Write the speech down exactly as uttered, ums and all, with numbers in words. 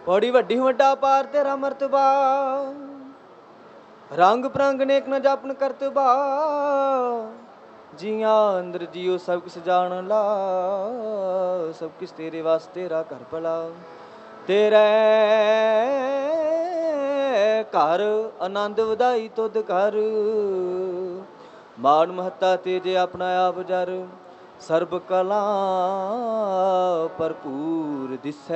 पौड़ी वड्डी वड्डा पार तेरा मर्तबा, रंग परंग नेक न जापन करतबा, जिया अंदर जियो सब किस जान ला, सब किस तेरे वास्ते तेरा घर भला। तेरे घर आनंद वधाई तुद कर, मान महता तेजे अपना आप जर, सर्ब कला भरपूर दिसै